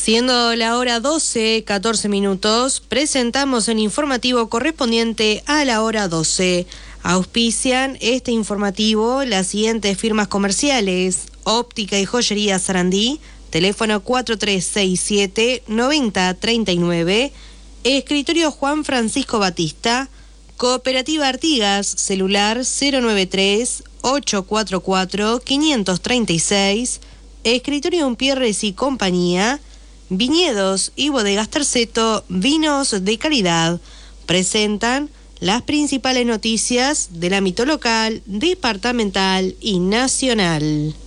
Siendo la hora 12, 14 minutos, presentamos el informativo correspondiente a la hora 12. Auspician este informativo las siguientes firmas comerciales: Óptica y Joyería Sarandí, teléfono 4367-9039, Escritorio Juan Francisco Batista, Cooperativa Artigas, celular 093-844-536, Escritorio Umpierres y Compañía, Viñedos y Bodegas Terceto, vinos de calidad. Presentan las principales noticias del ámbito local, departamental y nacional.